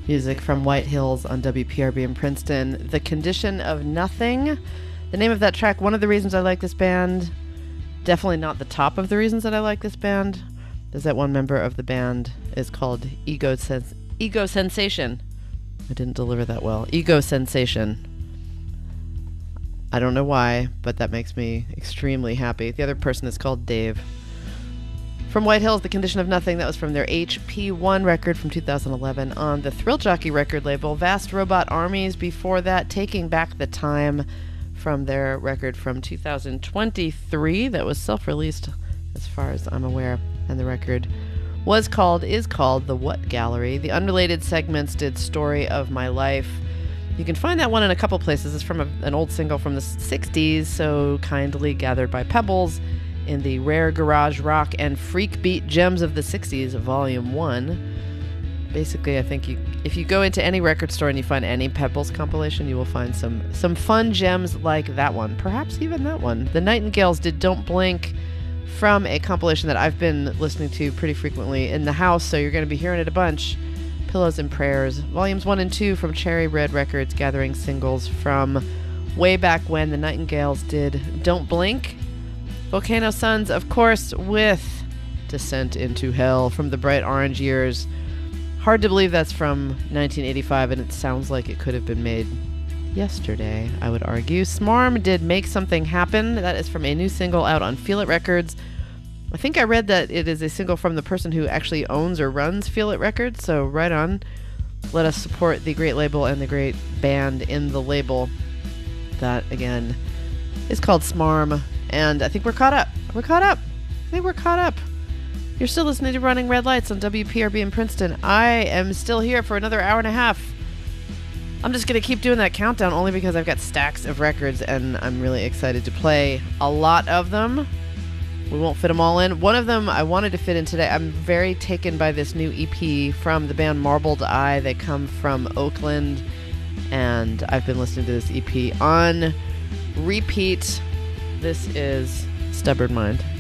Music from White Hills on WPRB in Princeton. The Condition of Nothing. The name of that track, one of the reasons I like this band, definitely not the top of the reasons that I like this band, is that one member of the band is called Ego Sensation. I didn't deliver that well. Ego Sensation. I don't know why, but that makes me extremely happy. The other person is called Dave. From White Hills, The Condition of Nothing, that was from their HP1 record from 2011 on the Thrill Jockey record label. Vast Robot Armies before that, Taking Back the Time from their record from 2023 that was self-released as far as I'm aware. And the record is called The What Gallery. The unrelated segments did Story of My Life. You can find that one in a couple places. It's from an old single from the 60s, So Kindly Gathered by Pebbles, in the Rare Garage Rock and Freak Beat Gems of the 60s, Volume 1. Basically, I think if you go into any record store and you find any Pebbles compilation, you will find some fun gems like that one. Perhaps even that one. The Nightingales did Don't Blink from a compilation that I've been listening to pretty frequently in the house, so you're going to be hearing it a bunch. Pillows and Prayers. Volumes 1 and 2 from Cherry Red Records, gathering singles from way back when the Nightingales did Don't Blink. Volcano Suns, of course, with Descent into Hell from the Bright Orange Years. Hard to believe that's from 1985, and it sounds like it could have been made yesterday, I would argue. Smarm did Make Something Happen. That is from a new single out on Feel It Records. I think I read that it is a single from the person who actually owns or runs Feel It Records, so right on. Let us support the great label and the great band in the label. That, again, is called Smarm. And I think we're caught up. I think we're caught up. You're still listening to Running Red Lights on WPRB in Princeton. I am still here for another hour and a half. I'm just going to keep doing that countdown only because I've got stacks of records and I'm really excited to play a lot of them. We won't fit them all in. One of them I wanted to fit in today. I'm very taken by this new EP from the band Marbled Eye. They come from Oakland, and I've been listening to this EP on repeat. This is Stubborn Mind.